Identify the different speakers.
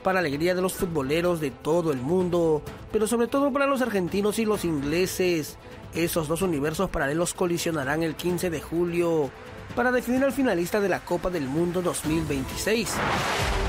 Speaker 1: para alegría de los futboleros de todo el mundo, pero sobre todo para los argentinos y los ingleses. Esos dos universos paralelos colisionarán el 15 de julio para definir al finalista de la Copa del Mundo 2026.